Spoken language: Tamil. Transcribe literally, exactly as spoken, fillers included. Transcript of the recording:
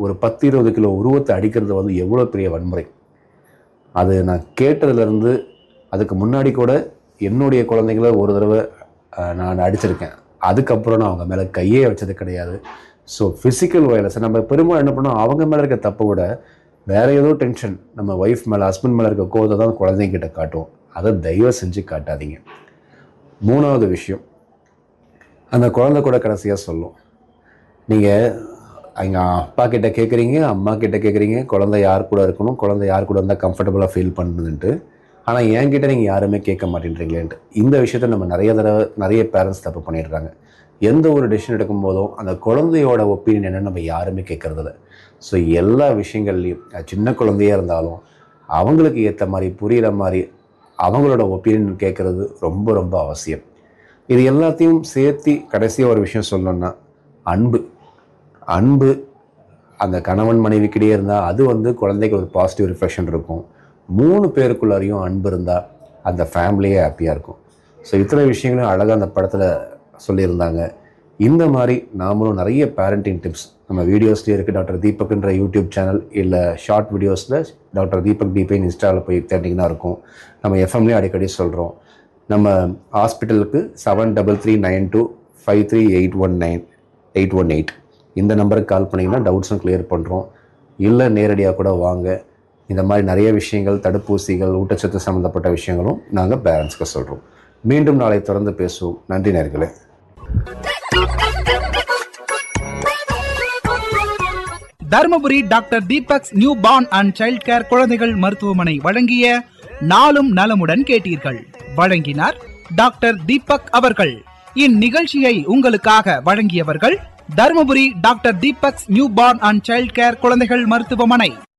ஒரு பத்து இருபது கிலோ உருவத்தை அடிக்கிறது வந்து எவ்வளோ பெரிய வன்முறை. அது நான் கேட்டதுலேருந்து அதுக்கு முன்னாடி கூட என்னுடைய குழந்தைங்கள ஒரு தடவை நான் அடிச்சிருக்கேன். அதுக்கப்புறம் நான் அவங்க மேலே கையே வச்சது கிடையாது. ஸோ ஃபிசிக்கல் வயலன்ஸ் நம்ம பெரும்பாலும் என்ன பண்ணோம், அவங்க மேலே இருக்க தப்பை விட வேறு ஏதோ டென்ஷன் நம்ம ஒய்ஃப் மேலே ஹஸ்பண்ட் மேலே இருக்க கோவத்தை தான் குழந்தைங்கிட்ட காட்டுவோம். அதை தயவு செஞ்சு காட்டாதீங்க. மூணாவது விஷயம், அந்த குழந்தை கூட கடைசியாக சொல்லும், நீங்கள் எங்கள் அப்பா கிட்டே கேட்குறீங்க, அம்மா கிட்டே கேட்குறீங்க குழந்தை யார் கூட இருக்கணும், குழந்தை யார் கூட இருந்தால் கம்ஃபர்டபுளாக ஃபீல் பண்ணுதுன்ட்டு, ஆனால் என்கிட்ட நீங்கள் யாருமே கேட்க மாட்டேன்றீங்களேன்ட்டு. இந்த விஷயத்த நம்ம நிறைய தடவை நிறைய பேரண்ட்ஸ் தப்பு பண்ணிடுறாங்க. எந்த ஒரு டெசிஷன் எடுக்கும் போதும் அந்த குழந்தையோட ஒப்பீனியன் என்னென்னு நம்ம யாருமே கேட்குறதில்ல. ஸோ எல்லா விஷயங்கள்லையும் சின்ன குழந்தையாக இருந்தாலும் அவங்களுக்கு ஏற்ற மாதிரி புரிகிற மாதிரி அவங்களோட ஒப்பீனியன் கேட்குறது ரொம்ப ரொம்ப அவசியம். இது எல்லாத்தையும் சேர்த்து கடைசியாக ஒரு விஷயம் சொல்லணும்னா, அன்பு அன்பு அந்த கணவன் மனைவிக்கிட்டே இருந்தால் அது வந்து குழந்தைக்கு ஒரு பாசிட்டிவ் ரிஃப்ளெக்ஷன் இருக்கும். மூணு பேருக்குள்ளாரையும் அன்பு இருந்தால் அந்த ஃபேமிலியே ஹாப்பியாக இருக்கும். ஸோ இத்தனை விஷயங்களும் அழகாக அந்த படத்தில் சொல்லியிருந்தாங்க. இந்த மாதிரி நாமளும் நிறைய பேரண்டிங் டிப்ஸ் நம்ம வீடியோஸ்லேயே இருக்குது. டாக்டர் தீபக்ன்ற யூடியூப் சேனல் இல்லை ஷார்ட் வீடியோஸில் டாக்டர் தீபக் தீபைன் இன்ஸ்டாவில் போய் தேடிங்கன்னா இருக்கும். நம்ம எஃப்எம்லேயே அடிக்கடி சொல்கிறோம். நம்ம ஹாஸ்பிட்டலுக்கு seven double three nine two five three eight one nine eight one eight இந்த நம்பருக்கு கால் பண்ணிங்கன்னா டவுட்ஸும் கிளியர் பண்ணுறோம். இல்லை நேரடியாக கூட வாங்க. இந்த மாதிரி நிறைய விஷயங்கள், தடுப்பூசிகள், ஊட்டச்சத்து சம்மந்தப்பட்ட விஷயங்களும் நாங்கள் பேரண்ட்ஸ்க்கு சொல்கிறோம். மீண்டும் நாளை தொடர்ந்து பேசுவோம். நன்றி நேயர்களே. Dharmapuri doctor Deepak's new born and child care குழந்தைகள் மருத்துவமனை வழங்கிய நாளும் நலமுடன் கேட்டீர்கள். வழங்கினார் டாக்டர் தீபக் அவர்கள். இந்நிகழ்ச்சியை உங்களுக்காக வழங்கியவர்கள் Dharmapuri doctor Deepak's new born and child care குழந்தைகள் மருத்துவமனை.